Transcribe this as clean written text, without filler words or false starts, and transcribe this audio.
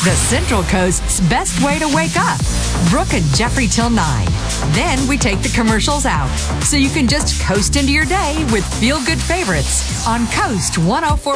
The Central Coast's best way to wake up. Brooke and Jeffrey till 9. Then we take the commercials out, so you can just coast into your day with feel-good favorites on Coast 104.